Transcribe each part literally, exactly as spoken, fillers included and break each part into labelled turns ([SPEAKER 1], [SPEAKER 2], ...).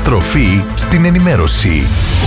[SPEAKER 1] Στροφή στην ενημέρωση.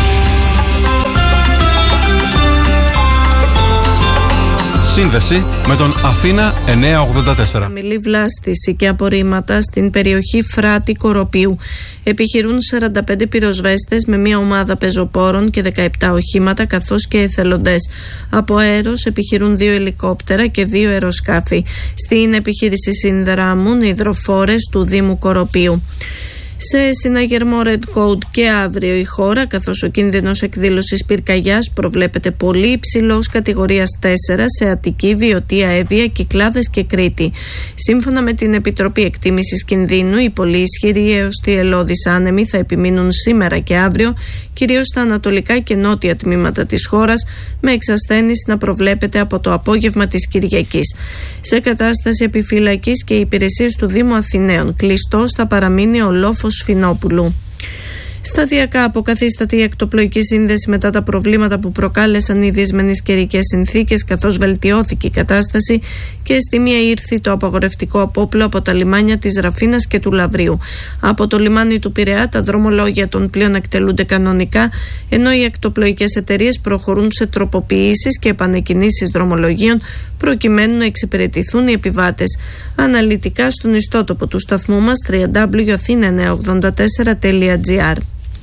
[SPEAKER 2] Σύνδεση με τον Αθήνα εννιακόσια ογδόντα τέσσερα.
[SPEAKER 3] Χαμηλή βλάστηση και απορρίμματα στην περιοχή Φράτη Κοροπίου. Επιχειρούν σαράντα πέντε πυροσβέστες με μια ομάδα πεζοπόρων και δεκαεπτά οχήματα καθώς και εθελοντές. Από αέρος επιχειρούν δύο ελικόπτερα και δύο αεροσκάφη. Στην επιχείρηση συνδράμουν οι υδροφόρες του Δήμου Κοροπίου. Σε συναγερμό Red Code και αύριο η χώρα, καθώς ο κίνδυνος εκδήλωσης πυρκαγιάς προβλέπεται πολύ υψηλός κατηγορίας τέσσερα σε Αττική, Βιωτία, Εύβοια, Κυκλάδες και Κρήτη. Σύμφωνα με την Επιτροπή Εκτίμησης Κινδύνου, οι πολύ ισχυροί έως θυελλώδεις άνεμοι θα επιμείνουν σήμερα και αύριο, κυρίως στα ανατολικά και νότια τμήματα της χώρας, με εξασθένηση να προβλέπεται από το απόγευμα της Κυριακής. Σε κατάσταση επιφυλακής και οι υπηρεσίες του Δήμου Αθηναίων. Κλειστός θα παραμείνει ο λόφος Φινόπουλου. Σταδιακά αποκαθίσταται η ακτοπλοϊκή σύνδεση μετά τα προβλήματα που προκάλεσαν οι δυσμενείς καιρικές συνθήκες, καθώς βελτιώθηκε η κατάσταση και στη μία ήρθε το απαγορευτικό απόπλο από τα λιμάνια της Ραφίνας και του Λαβρίου. Από το λιμάνι του Πειραιά τα δρομολόγια των πλοίων εκτελούνται κανονικά, ενώ οι ακτοπλοϊκές εταιρείες προχωρούν σε τροποποιήσεις και επανεκκινήσεις δρομολογίων προκειμένου να εξυπηρετηθούν οι επιβάτες. Αναλυτικά στον ιστότοπο του σταθμού μας double-u double-u double-u τελεία athena εννιακόσια ογδόντα τέσσερα τελεία gr.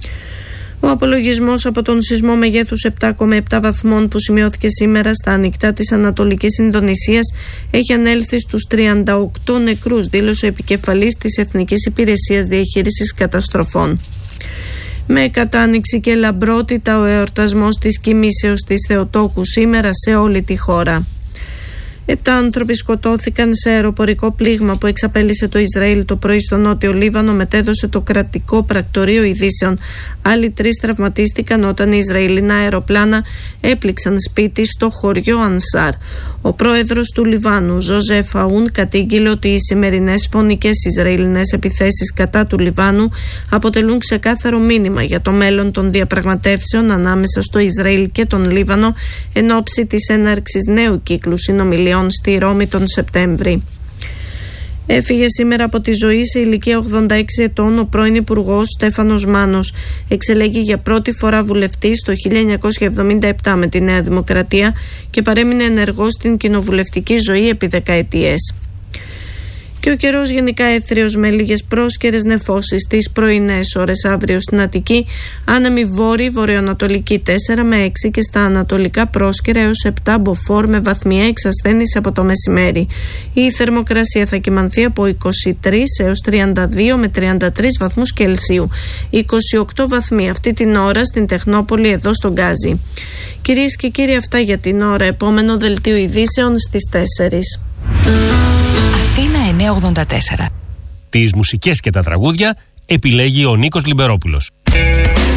[SPEAKER 3] Ο απολογισμός από τον σεισμό μεγέθους επτά κόμμα επτά βαθμών που σημειώθηκε σήμερα στα ανοιχτά της Ανατολικής Ινδονησίας έχει ανέλθει στους τριάντα οκτώ νεκρούς, δήλωσε ο επικεφαλής της Εθνικής Υπηρεσίας Διαχείρισης Καταστροφών. Με κατάνοιξη και λαμπρότητα ο εορτασμός της κοιμήσεως της Θεοτόκου σήμερα σε όλη τη χώρα. Επτά άνθρωποι σκοτώθηκαν σε αεροπορικό πλήγμα που εξαπέλυσε το Ισραήλ το πρωί στο νότιο Λίβανο, μετέδωσε το κρατικό πρακτορείο ειδήσεων. Άλλοι τρεις τραυματίστηκαν όταν οι Ισραηλινά αεροπλάνα έπληξαν σπίτι στο χωριό Ανσάρ. Ο πρόεδρος του Λιβάνου, Ζωζεφ Αούν, κατήγγειλε ότι οι σημερινές φωνικές Ισραηλινές επιθέσεις κατά του Λιβάνου αποτελούν ξεκάθαρο μήνυμα για το μέλλον των διαπραγματεύσεων ανάμεσα στο Ισραήλ και τον Λίβανο εν ώψη της έναρξης νέου κύκλου συνομιλιών στη Ρώμη τον Σεπτέμβρη. Έφυγε σήμερα από τη ζωή σε ηλικία ογδόντα έξι ετών ο πρώην Υπουργός Στέφανος Μάνος. Εξελέγει για πρώτη φορά βουλευτής το χίλια εννιακόσια εβδομήντα επτά με τη Νέα Δημοκρατία και παρέμεινε ενεργός στην κοινοβουλευτική ζωή επί δεκαετίες. Και ο καιρός γενικά έθριος με λίγες πρόσκαιρες νεφώσεις στις πρωινές ώρες αύριο στην Αττική, άνεμη βόρη βορειοανατολική τέσσερα με έξι και στα ανατολικά πρόσκαιρα έως επτά μποφόρ με βαθμιαία εξασθένηση από το μεσημέρι. Η θερμοκρασία θα κυμανθεί από είκοσι τρεις έως τριάντα δύο με τριάντα τρεις βαθμούς Κελσίου. είκοσι οκτώ βαθμοί αυτή την ώρα στην Τεχνόπολη εδώ στον Γκάζι. Κυρίες και κύριοι, αυτά για την ώρα. Επόμενο δελτίο ειδήσεων στις τέσσερις.
[SPEAKER 4] Αθήνα εννιακόσια ογδόντα τέσσερα.
[SPEAKER 5] Τις μουσικές και τα τραγούδια επιλέγει ο Νίκος Λιμπερόπουλος.